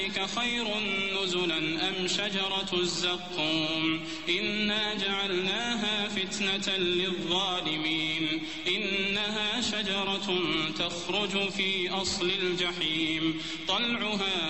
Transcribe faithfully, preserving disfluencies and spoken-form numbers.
خير نزلا أم شجرة الزقوم إنا جعلناها فتنة للظالمين إنها شجرة تخرج في أصل الجحيم طلعها